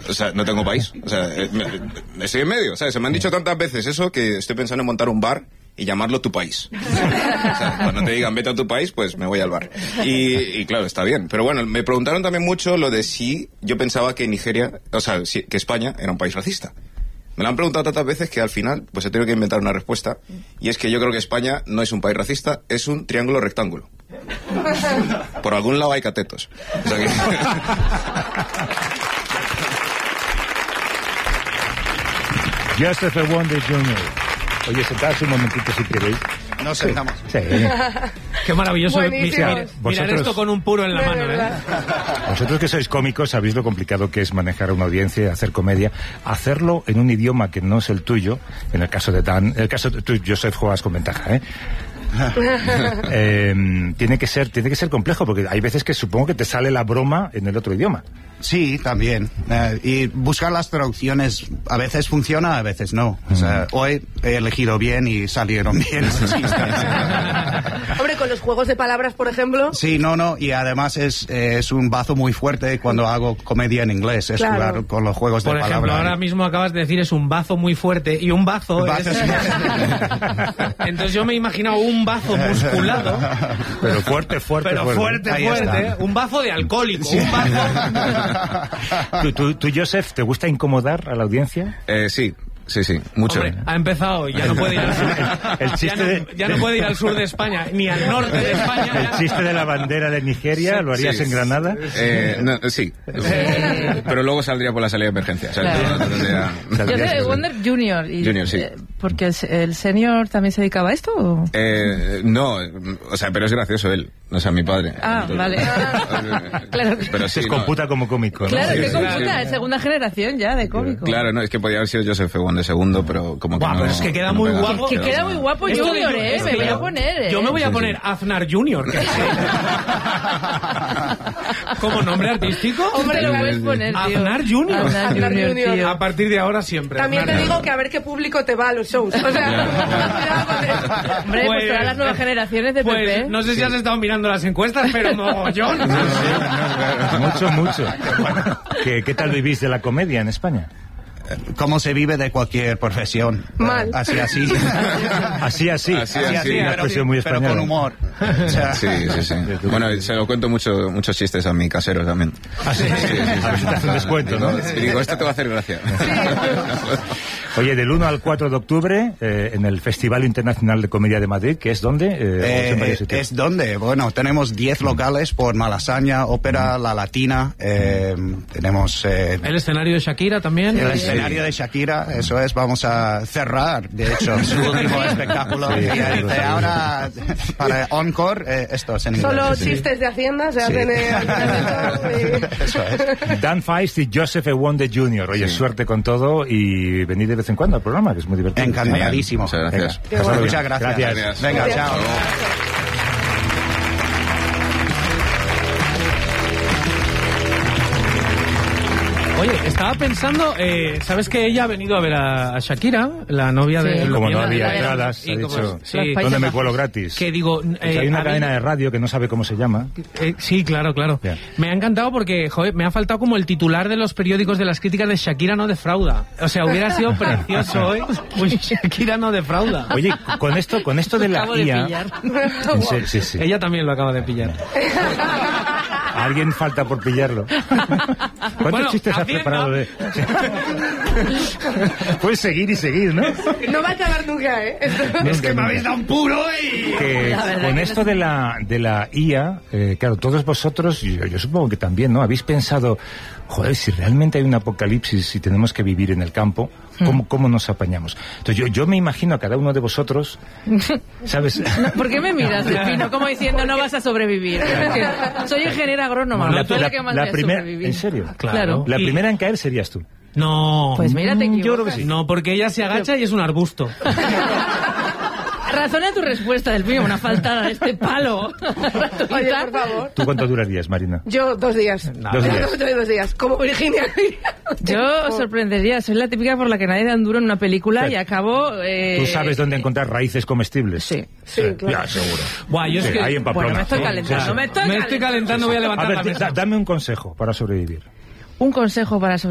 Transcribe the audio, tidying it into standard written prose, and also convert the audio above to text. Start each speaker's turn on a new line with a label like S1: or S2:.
S1: O sea, no tengo país. O sea, estoy en medio, ¿sabes? Se me han dicho tantas veces eso que estoy pensando en montar un bar y llamarlo Tu País. O sea, cuando te digan vete a tu país, pues me voy al bar. Y claro, está bien. Pero bueno, me preguntaron también mucho lo de si yo pensaba que Nigeria, o sea, que España era un país racista. Me lo han preguntado tantas veces que al final pues he tenido que inventar una respuesta, y es que yo creo que España no es un país racista, es un triángulo rectángulo. Por algún lado hay catetos. O sea que...
S2: Joseph Wonder Jr. Oye, sentaos un momentito si queréis.
S3: Nos sentamos.
S2: Sí.
S4: Qué maravilloso
S2: Vosotros...
S4: mirar esto con un puro en la mano, ¿eh?
S2: Vosotros que sois cómicos sabéis lo complicado que es manejar una audiencia, hacer comedia, hacerlo en un idioma que no es el tuyo. En el caso de Dan, en el caso de tú, Joseph, juegas con ventaja, ¿eh? Tiene que ser complejo, porque hay veces que supongo que te sale la broma en el otro idioma.
S3: Sí, también. Y buscar las traducciones a veces funciona, a veces no. O sea, hoy he elegido bien y salieron bien esos chistes.
S5: Hombre, con los juegos de palabras, por ejemplo.
S3: Sí, no. Y además es un bazo muy fuerte cuando hago comedia en inglés. Es jugar con los juegos de palabras.
S4: Por ejemplo, ahora mismo acabas de decir es un bazo muy fuerte. Y un bazo es... Entonces yo me he imaginado un bazo musculado.
S2: Pero fuerte.
S4: Pero fuerte. Un bazo de alcohólico. Sí. Un bazo...
S2: ¿Tú, Joseph, te gusta incomodar a la audiencia?
S1: Sí, mucho.
S4: Hombre, ha empezado, ya no puede ir al sur.
S2: El chiste
S4: ya no puede ir al sur de España, ni al norte de España.
S2: El chiste de la bandera de Nigeria, ¿lo harías en Granada?
S1: Sí. Pero luego saldría por la salida de emergencia. O sea,
S6: Yo soy Wonder Junior.
S1: Junior, sí.
S6: ¿Porque el senior también se dedicaba a esto? ¿O?
S1: No, o sea, pero es gracioso él. O sea, mi padre.
S6: Ah, vale.
S1: Claro. Pero sí,
S2: se computa como cómico, ¿no?
S6: Claro,
S1: sí,
S6: que
S1: sí,
S6: computa,
S1: sí.
S6: Es segunda generación ya de cómico.
S1: Claro, no, es que podía haber sido Joseph Wonder segundo, pero como que no...
S4: Pero es que queda muy guapo.
S6: Que queda muy guapo Junior, me voy a poner,
S4: Yo me voy a poner Aznar Junior. ¿Como nombre artístico?
S6: Hombre, lo puedes poner, tío.
S4: Aznar Junior.
S5: Aznar Junior, tío.
S4: A partir de ahora siempre.
S5: También te digo que a ver qué público te va a los shows. O sea,
S6: hombre, pues todas las nuevas generaciones de PP.
S4: Pues no sé si has estado mirando las encuestas, pero mogollón.
S2: Mucho. ¿Qué tal vivís de la comedia en España?
S3: ¿Cómo se vive de cualquier profesión?
S5: Mal.
S3: Así.
S2: Así, una expresión muy
S3: pero
S2: española.
S3: con humor. O sea,
S1: Sí. Bueno, se lo cuento muchos chistes a mi casero también.
S2: A ver si te hacen descuento, ¿no?
S1: Y digo, esto te va a hacer gracia.
S2: Oye, del 1 al 4 de octubre, en el Festival Internacional de Comedia de Madrid, ¿que es dónde?
S3: Es donde, bueno, tenemos 10 locales por Malasaña, Ópera, La Latina, tenemos...
S4: El escenario de Shakira también.
S3: El escenario de Shakira, eso es, vamos a cerrar, de hecho, su último espectáculo.
S2: Sí,
S3: y ahora, para Encore, esto es en inglés.
S5: solo chistes de Hacienda se hacen
S3: Eso es.
S2: Dan Feist y Joseph Wonder Jr. Oye, suerte con todo y venid de vez en cuando al programa, que es muy divertido.
S3: Encantadísimo.
S1: Muchas gracias.
S3: Venga, muchas gracias.
S2: Gracias.
S3: Venga, chao.
S4: Oye, estaba pensando, ¿sabes que ella ha venido a ver a Shakira, la novia de...
S2: Como no
S4: la
S2: había
S4: novia de-
S2: entradas,
S4: y
S2: ha
S4: como-
S2: dicho,
S4: sí,
S2: ¿dónde me cuelo gratis?
S4: que digo...
S2: Pues hay una cadena de radio que no sabe cómo se llama.
S4: Sí, claro.
S2: Bien.
S4: Me ha encantado porque, joder, me ha faltado como el titular de los periódicos de las críticas de Shakira no defrauda. O sea, hubiera sido precioso hoy. Pues Shakira no defrauda.
S2: Oye, con esto de la
S6: Acabo de
S2: IA...
S6: pillar.
S2: Sí.
S4: Ella también lo acaba de pillar.
S2: Alguien falta por pillarlo. ¿Cuántos
S4: Bueno,
S2: chistes has
S4: Hacienda.
S2: preparado de...? Puedes seguir y seguir, ¿no?
S5: No va a acabar nunca, ¿eh?
S4: Es que me habéis dado un puro y...
S2: Que con esto de la IA, claro, todos vosotros, yo supongo que también, ¿no? Habéis pensado, joder, si realmente hay un apocalipsis y tenemos que vivir en el campo, ¿cómo nos apañamos? Entonces yo me imagino a cada uno de vosotros, ¿sabes?
S6: ¿Por qué me miras, Delfino? Como diciendo, no vas a sobrevivir. Porque soy ingeniera agrónoma. Tú eres la que más vas a sobrevivir.
S2: ¿En serio?
S4: Claro.
S2: La
S4: Y-
S2: primera en caer serías tú.
S4: No.
S6: Pues mira, te
S2: Yo creo
S6: equivocas.
S2: que sí.
S4: No, porque ella se agacha y es un arbusto.
S6: Razona tu respuesta, Delfino, una faltada de este palo.
S5: Oye, por favor.
S2: ¿Tú cuánto durarías, Marina?
S5: Yo 2 días.
S2: 2 días.
S5: Yo 2 días. Como Virginia.
S6: Yo os sorprendería, soy la típica por la que nadie da un duro en una película y acabo...
S2: ¿Tú sabes dónde encontrar raíces comestibles?
S6: Sí.
S5: Sí, claro.
S2: Ya, seguro.
S4: Buah, yo es
S2: Sí,
S4: que...
S2: ahí en Pamplona.
S6: Bueno, me estoy calentando,
S2: Sí.
S6: me estoy
S4: Me estoy calentando, voy a
S2: A
S4: levantar
S2: ver,
S4: la mesa.
S2: dame un consejo para sobrevivir.
S6: Un consejo para sobrevivir.